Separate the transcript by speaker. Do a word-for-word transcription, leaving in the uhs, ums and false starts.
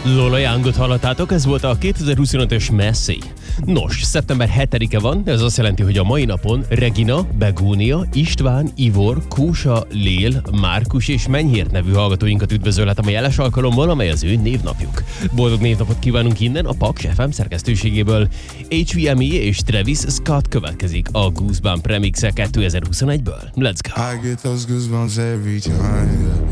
Speaker 1: Lola Youngot hallottátok, ez volt a kétezer-huszonötös Messy. Nos, szeptember hetedike van, ez azt jelenti, hogy a mai napon Regina, Begónia, István, Ivor, Kósa, Lél, Márkus és Menyhért nevű hallgatóinkat üdvözölhetem a jeles alkalommal, amely az ő névnapjuk. Boldog névnapot kívánunk innen a Paks ef em szerkesztőségéből. há vé em e és Travis Scott következik a Goosebump Remix-e kétezer-huszonegyből. Let's go!
Speaker 2: I get those goosebumps every time, yeah.